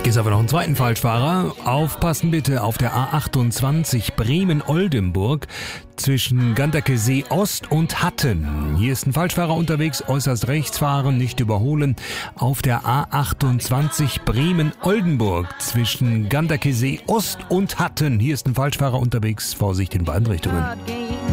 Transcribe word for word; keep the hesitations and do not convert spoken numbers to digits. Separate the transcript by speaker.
Speaker 1: Ist aber noch ein zweiten Falschfahrer. Aufpassen bitte auf der A achtundzwanzig Bremen-Oldenburg zwischen Ganderkesee Ost und Hatten. Hier ist ein Falschfahrer unterwegs, äußerst rechts fahren, nicht überholen. Auf der A achtundzwanzig Bremen-Oldenburg zwischen Ganderkesee Ost und Hatten. Hier ist ein Falschfahrer unterwegs, Vorsicht in beiden Richtungen.